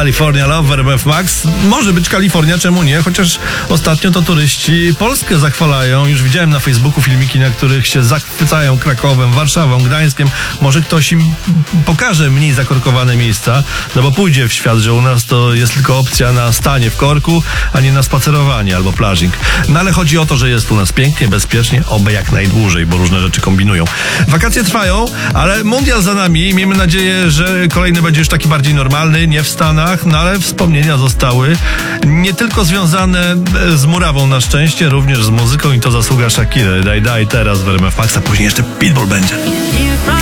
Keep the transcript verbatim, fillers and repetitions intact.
California Love w R M F Max. Może być Kalifornia, czemu nie? Chociaż ostatnio to turyści Polskę zachwalają. Już widziałem na Facebooku filmiki, na których się zachwycają Krakowem, Warszawą, Gdańskiem. Może ktoś im pokaże mniej zakorkowane miejsca, no bo pójdzie w świat, że u nas to jest tylko opcja na stanie w korku, a nie na spacerowanie albo plażing. No ale chodzi o to, że jest u nas pięknie, bezpiecznie, oby jak najdłużej, bo różne rzeczy kombinują. Wakacje trwają, ale mundial za nami. Miejmy nadzieję, że kolejny będzie już taki bardziej normalny, nie w Stanach, no ale wspomnienia zostały. Nie tylko związane z murawą na szczęście, również z muzyką i to zasługa Shakiry. Daj, daj teraz w R M F Max, a później jeszcze Pitbull będzie.